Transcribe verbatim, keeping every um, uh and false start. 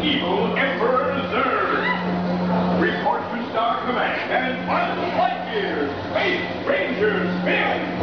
evil Emperor Zurg. Report to Star Command and Buzz Lightyear, Space Ranger spin!